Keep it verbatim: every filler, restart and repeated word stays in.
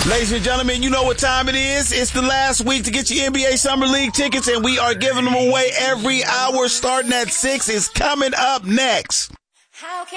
Ladies and gentlemen, you know what time it is. It's the last week to get your N B A Summer League tickets, and we are giving them away every hour starting at six. It's coming up next. How can